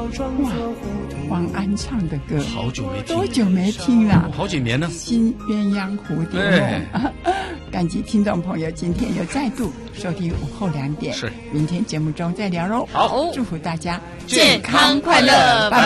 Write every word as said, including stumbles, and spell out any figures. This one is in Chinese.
哇，王安唱的歌， 好久没听， 多久没听了？ 好几年了。 新鸳鸯蝴蝶梦。感激听众朋友今天又再度收听午后两点， 是， 明天节目中再聊喽。 好， 祝福大家健康快乐，拜拜。